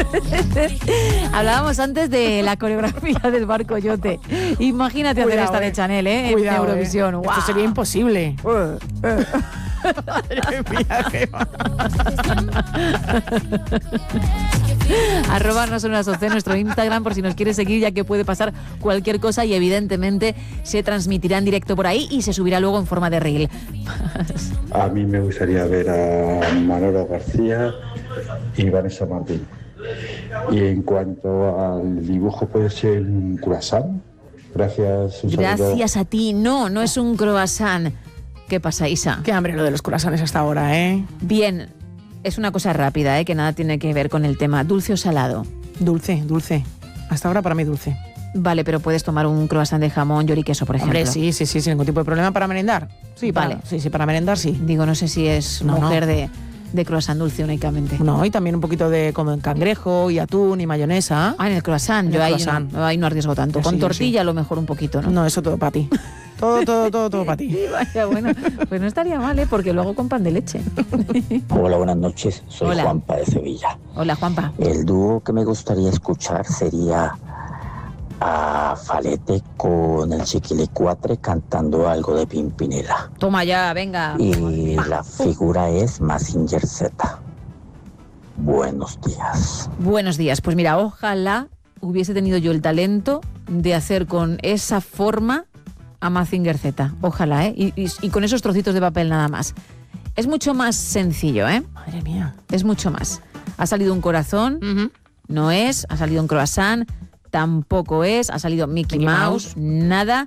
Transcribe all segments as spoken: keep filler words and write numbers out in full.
Hablábamos antes de la coreografía del Bar Coyote. Imagínate Cuidado, hacer esta eh. de Chanel, ¿eh? Cuidado, en Eurovisión. Eh. Wow. Esto sería imposible. Uh, uh. Madre mía, qué va. Arroba no son unas once nuestro Instagram por si nos quieres seguir, ya que puede pasar cualquier cosa y evidentemente se transmitirá en directo por ahí y se subirá luego en forma de reel. A mí me gustaría ver a Manolo García y Vanessa Martín. Y en cuanto al dibujo, ¿puede ser un croissant? Gracias. Gracias a ti. No, no es un croissant. ¿Qué pasa, Isa? Qué hambre lo de los croissants hasta ahora, ¿eh? Bien, es una cosa rápida, ¿eh? Que nada tiene que ver con el tema. ¿Dulce o salado? Dulce, dulce. Hasta ahora para mí dulce. Vale, pero puedes tomar un croissant de jamón, york y queso, por ejemplo. Hombre, sí, sí, sí, sin ningún tipo de problema para merendar. Sí, vale. Para, sí, sí, para merendar, sí. Digo, no sé si es no, mujer no. de... de croissant dulce únicamente. No, y también un poquito de como cangrejo y atún y mayonesa. Ah, en el croissant. En Yo el ahí, croissant. No, ahí no arriesgo tanto. Yo Con sí, tortilla sí. a lo mejor un poquito, ¿no? No, eso todo para ti. Todo, todo, todo, todo para ti. Vaya, bueno, pues no estaría mal, ¿eh? Porque luego con pan de leche. Hola, buenas noches. Soy Hola. Juanpa de Sevilla. Hola, Juanpa. El dúo que me gustaría escuchar sería a Falete con el Chiquilicuatre cantando algo de Pimpinela. Toma ya, venga. Y la figura es Mazinger Z. Buenos días. Buenos días. Pues mira, ojalá hubiese tenido yo el talento de hacer con esa forma a Mazinger Z. Ojalá, ¿eh? Y, y, y con esos trocitos de papel nada más. Es mucho más sencillo, ¿eh? Madre mía. Es mucho más. Ha salido un corazón, uh-huh. no es. Ha salido un croissant, tampoco es. Ha salido Mickey, Mickey Mouse, Mouse, nada.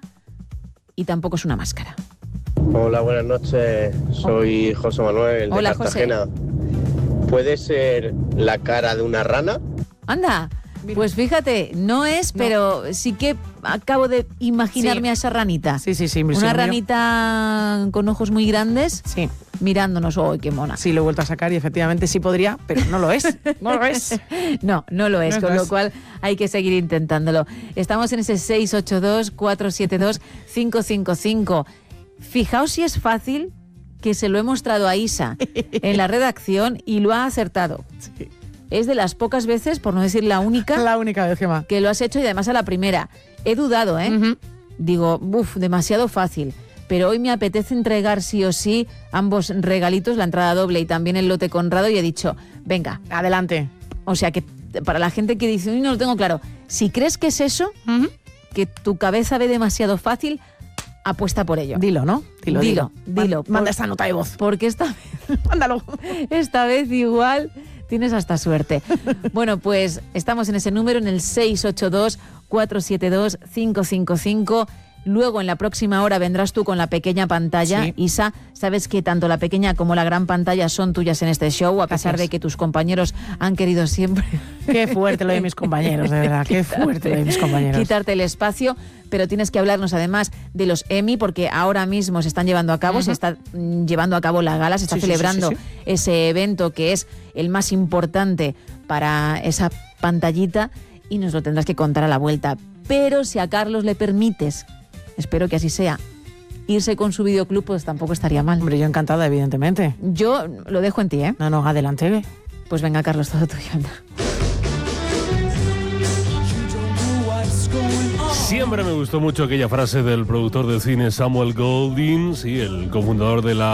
Y tampoco es una máscara. Hola, buenas noches. Soy José Manuel de Hola, Cartagena. José. ¿Puede ser la cara de una rana? Anda. Pues fíjate, no es, no. pero sí que acabo de imaginarme sí. a esa ranita. Sí, sí, sí. Una ranita con ojos muy grandes. Sí. Mirándonos. ¡Oh, qué mona! Sí, lo he vuelto a sacar y efectivamente sí podría, pero no lo es. No lo es. No, no lo es, no con lo lo es. cual hay que seguir intentándolo. Estamos en ese seis ocho dos, cuatro siete dos, cinco cinco cinco. Fijaos si es fácil, que se lo he mostrado a Isa en la redacción y lo ha acertado. Sí. Es de las pocas veces, por no decir la única, la única vez, Gemma, que lo has hecho y además a la primera. He dudado, ¿eh? Uh-huh. Digo, uff, demasiado fácil. Pero hoy me apetece entregar sí o sí ambos regalitos, la entrada doble y también el lote Conrado, y he dicho, venga, adelante. O sea que para la gente que dice, no lo tengo claro, si crees que es eso, uh-huh. que tu cabeza ve demasiado fácil, apuesta por ello. Dilo, ¿no? Dilo, dilo. dilo, dilo Manda por, esta nota de voz. Porque esta vez... Mándalo. Esta vez igual tienes hasta suerte. Bueno, pues estamos en ese número, en el seis ocho dos, cuatro siete dos, cinco cinco cinco. Luego, en la próxima hora, vendrás tú con la pequeña pantalla. Sí. Isa, sabes que tanto la pequeña como la gran pantalla son tuyas en este show, a pesar de que tus compañeros han querido siempre... Qué fuerte lo de mis compañeros, de verdad, qué fuerte lo de mis compañeros. Quitarte el espacio, pero tienes que hablarnos además de los Emmy, porque ahora mismo se están llevando a cabo, uh-huh. se está llevando a cabo la gala, se está sí, celebrando sí, sí, sí. ese evento que es el más importante para esa pantallita y nos lo tendrás que contar a la vuelta. Pero si a Carlos le permites... Espero que así sea. Irse con su videoclub, pues tampoco estaría mal. Hombre, yo encantada, evidentemente. Yo lo dejo en ti, ¿eh? No, no, adelante. Pues venga, Carlos, todo tuyo. Siempre me gustó mucho aquella frase del productor de cine Samuel Goldwyn, sí, el cofundador de la